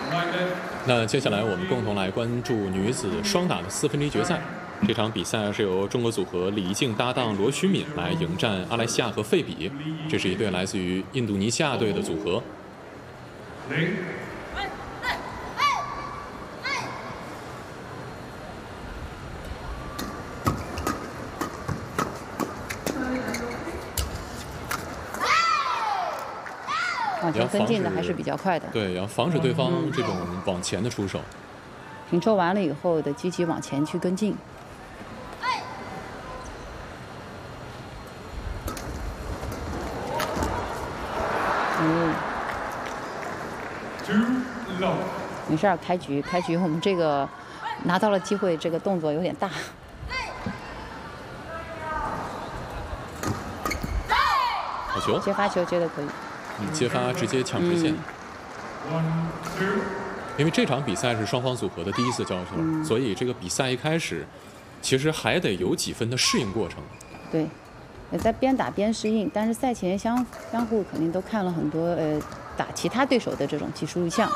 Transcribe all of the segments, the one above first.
那接下来我们共同来关注女子双打的4分之一决赛。这场比赛是由中国组合李静搭档罗徐敏来迎战阿莱西亚和费比，这是一对来自于印度尼西亚队的组合。 往前跟进的还是比较快的， 对，要防止对方这种往前的出手。 平抽完了以后的积极往前去跟进。没事儿，开局我们这个拿到了机会，这个动作有点大。 好球， 接发球接的可以。 接发直接抢直线。因为这场比赛是双方组合的第一次交手，所以这个比赛一开始，其实还得有几分的适应过程。 对，也在边打边适应，但是赛前相互肯定都看了很多打其他对手的这种技术录像。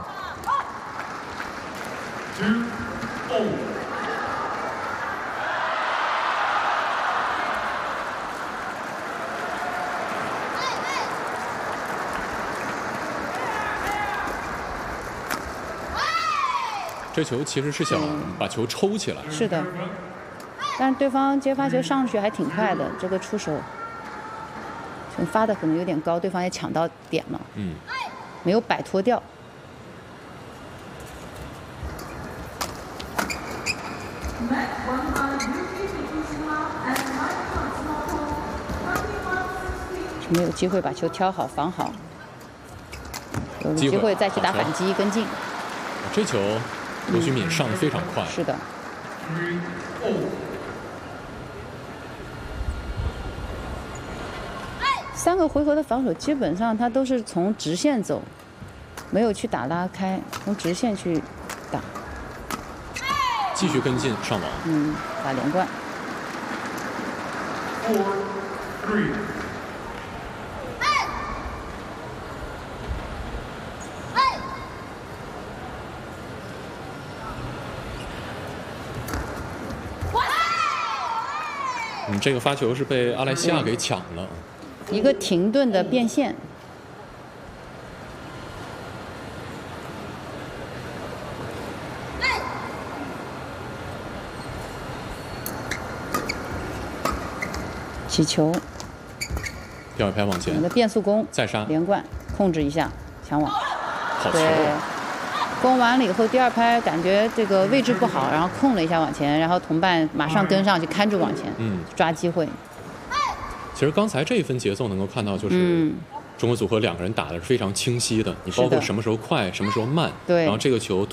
这球其实是想把球抽起来。 是的，但是对方接发球上去还挺快的，这个出手发的可能有点高，对方也抢到点了，没有摆脱掉。没有机会把球挑好防好，有机会再去打反击跟进。 这球罗徐敏上得非常快。 是的。3个回合的防守基本上他都是从直线走，没有去打拉开，从直线去打。 继续跟进上网。 打连贯。 这个发球是被阿莱西亚给抢了， 一个停顿的变线。起球， 掉一拍往前， 我们的变速攻再杀连贯，控制一下抢网。 好球！ 攻完了以后，第2拍感觉这个位置不好，然后控了一下往前，然后同伴马上跟上去看住往前，抓机会。 其实刚才这一分节奏能够看到，就是中国组合2个人打的是非常清晰的，你包括什么时候快，什么时候慢， 对， 然后这个球